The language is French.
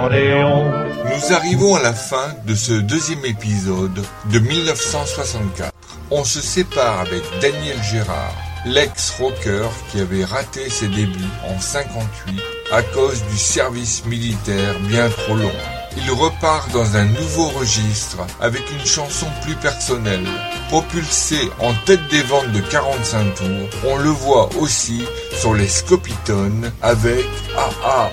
accordéon. Nous arrivons à la fin de ce deuxième épisode de 1964. On se sépare avec Daniel Gérard, l'ex-rocker qui avait raté ses débuts en 58 à cause du service militaire bien trop long. Il repart dans un nouveau registre avec une chanson plus personnelle. Propulsé en tête des ventes de 45 tours, on le voit aussi sur les Scopitones avec AA.